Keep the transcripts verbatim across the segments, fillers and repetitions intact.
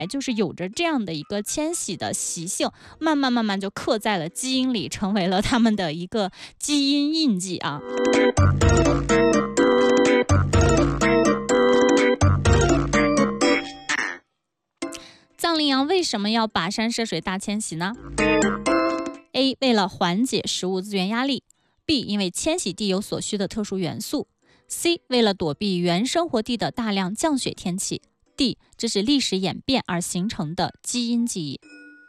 就是有着这样的一个迁徙的习性，慢慢慢慢就刻在了基因里，成为了他们的一个基因印记啊。藏羚羊为什么要跋山涉水大迁徙呢？ A. 为了缓解食物资源压力， B. 因为迁徙地有所需的特殊元素， C. 为了躲避原生活地的大量降雪天气， D. 这是历史演变而形成的基因记忆。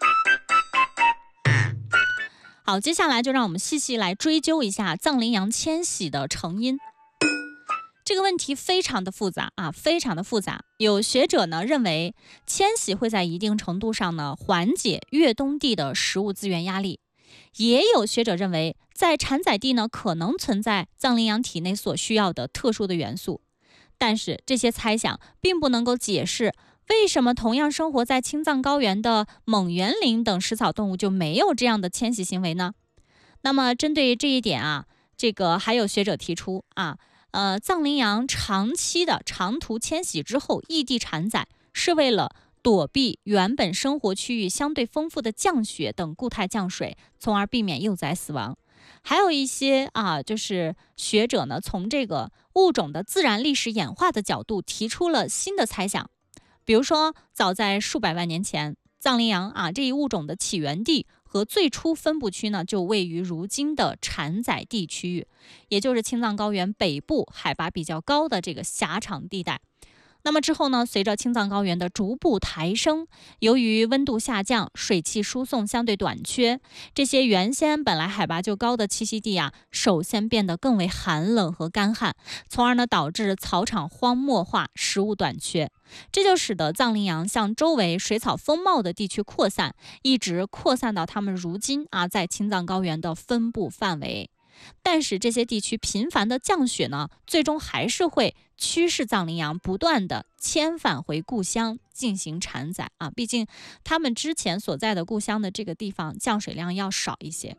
好，接下来就让我们细细来追究一下藏羚羊迁徙的成因。这个问题非常的复杂啊，非常的复杂。有学者呢认为，迁徙会在一定程度上呢缓解越冬地的食物资源压力。也有学者认为，在产崽地呢可能存在藏羚羊体内所需要的特殊的元素。但是这些猜想并不能够解释为什么同样生活在青藏高原的蒙原羚等食草动物就没有这样的迁徙行为呢？那么针对这一点啊，这个还有学者提出啊，呃，藏羚羊长期的长途迁徙之后异地产崽，是为了躲避原本生活区域相对丰富的降雪等固态降水，从而避免幼崽死亡。还有一些啊，就是学者呢，从这个物种的自然历史演化的角度提出了新的猜想。比如说，早在数百万年前，藏羚羊啊这一物种的起源地和最初分布区呢，就位于如今的产崽地区域，也就是青藏高原北部海拔比较高的这个狭长地带。那么之后呢，随着青藏高原的逐步抬升，由于温度下降，水汽输送相对短缺，这些原先本来海拔就高的栖息地啊，首先变得更为寒冷和干旱，从而呢导致草场荒漠化，食物短缺。这就使得藏羚羊向周围水草丰茂的地区扩散，一直扩散到他们如今啊在青藏高原的分布范围。但是这些地区频繁的降雪呢，最终还是会驱使藏羚羊不断的迁返回故乡进行产崽啊，毕竟他们之前所在的故乡的这个地方降水量要少一些。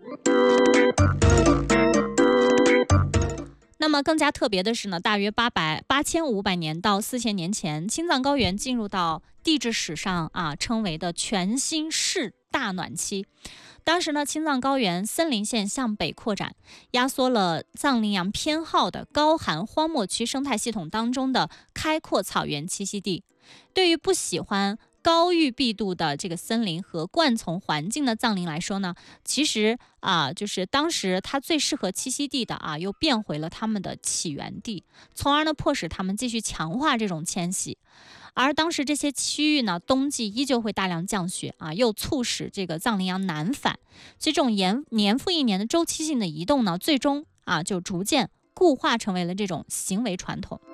那么更加特别的是呢，大约八百八千五百年到四千年前，青藏高原进入到地质史上啊称为的全新世大暖期。当时呢，青藏高原森林线向北扩展，压缩了藏羚羊偏好的高寒荒漠区生态系统当中的开阔草原栖息地。对于不喜欢高郁密度的这个森林和灌丛环境的藏羚来说呢，其实啊，就是当时它最适合栖息地的啊，又变回了它们的起源地，从而呢，迫使它们继续强化这种迁徙。而当时这些区域呢，冬季依旧会大量降雪啊，又促使这个藏羚羊南返，所以这种年年复一年的周期性的移动呢，最终啊就逐渐固化成为了这种行为传统。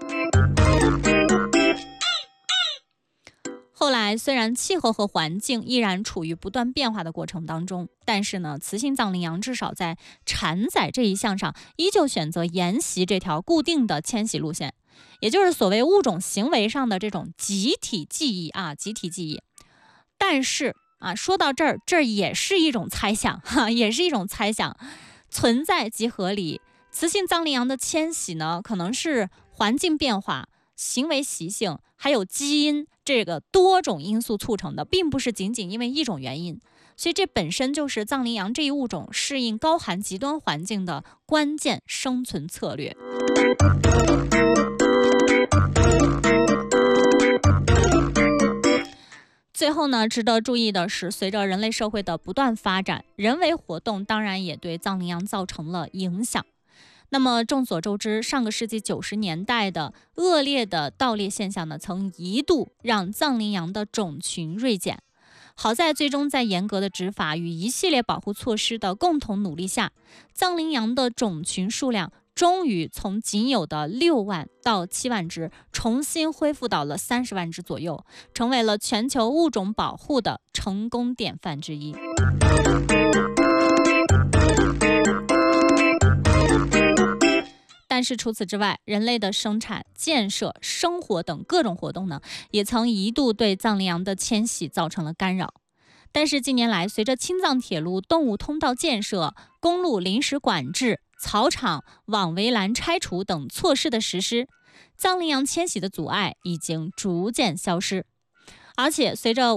后来虽然气候和环境依然处于不断变化的过程当中，但是呢，雌性藏羚羊至少在产崽这一项上，依旧选择沿袭这条固定的迁徙路线，也就是所谓物种行为上的这种集体记忆啊，集体记忆。但是啊，说到这儿，这也是一种猜想哈，也是一种猜想，存在即合理。雌性藏羚羊的迁徙呢，可能是环境变化、行为习性还有基因这个多种因素促成的，并不是仅仅因为一种原因。所以这本身就是藏羚羊这一物种适应高寒极端环境的关键生存策略。最后呢，值得注意的是，随着人类社会的不断发展，人为活动当然也对藏羚羊造成了影响。那么众所周知，上个世纪九十年代的恶劣的盗猎现象呢，曾一度让藏羚羊的种群锐减。好在最终在严格的执法与一系列保护措施的共同努力下，藏羚羊的种群数量终于从仅有的六万到七万只，重新恢复到了三十万只左右，成为了全球物种保护的成功典范之一。但是除此之外，人类的生产、建设、生活等各种活动呢，也曾一度对藏羚羊的迁徙造成了干扰。但是近年来，随着青藏铁路动物通道建设、公路临时管制、草场网围栏拆除等措施的实施，藏羚羊迁徙的阻碍已经逐渐消失。而且随着